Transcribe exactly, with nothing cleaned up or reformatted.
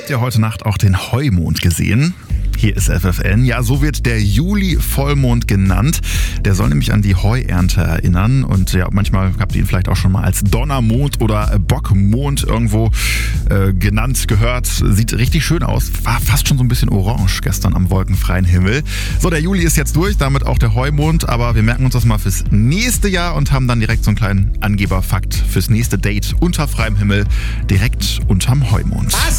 Habt ihr heute Nacht auch den Heumond gesehen? Hier ist F F N. Ja, so wird der Juli-Vollmond genannt. Der soll nämlich an die Heuernte erinnern. Und ja, manchmal habt ihr ihn vielleicht auch schon mal als Donnermond oder Bockmond irgendwo äh, genannt, gehört. Sieht richtig schön aus. War fast schon so ein bisschen orange gestern am wolkenfreien Himmel. So, der Juli ist jetzt durch, damit auch der Heumond. Aber wir merken uns das mal fürs nächste Jahr und haben dann direkt so einen kleinen Angeberfakt fürs nächste Date unter freiem Himmel, direkt unterm Heumond. Was?